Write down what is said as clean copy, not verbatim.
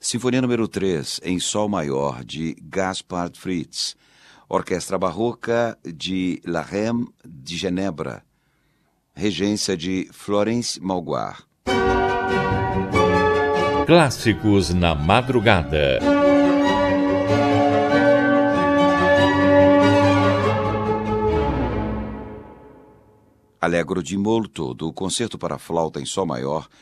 Sinfonia número 3, em Sol Maior, de Gaspard Fritz. Orquestra Barroca de La Reine de Genebra. Regência de Florence Malguard. Clássicos na madrugada. Allegro di molto, do Concerto para Flauta em Sol Maior,